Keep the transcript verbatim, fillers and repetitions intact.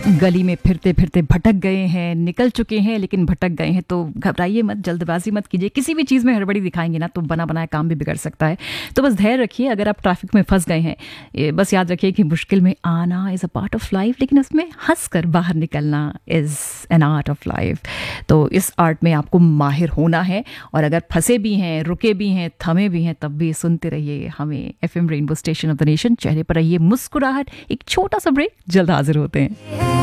गली में फिरते फिरते भटक गए हैं, निकल चुके हैं लेकिन भटक गए हैं, तो घबराइए मत, जल्दबाजी मत कीजिए। किसी भी चीज़ में हड़बड़ी दिखाएंगे ना तो बना बनाया काम भी बिगड़ सकता है। तो बस धैर्य रखिए। अगर आप ट्रैफिक में फंस गए हैं, ये बस याद रखिए कि मुश्किल में आना is a part of life, लेकिन उसमें हंस कर बाहर निकलना is an art of life. तो इस आर्ट में आपको माहिर होना है। और अगर फंसे भी हैं, रुके भी हैं, थमे भी हैं, तब भी सुनते रहिए हमें F M rainbow station of the nation. चेहरे पर रहिए मुस्कुराहट। एक छोटा सा ब्रेक, जल्द हाजिर होते हैं।